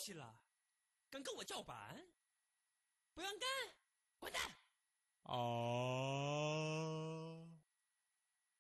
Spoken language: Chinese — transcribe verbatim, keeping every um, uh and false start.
息了，敢跟我叫板？不让干！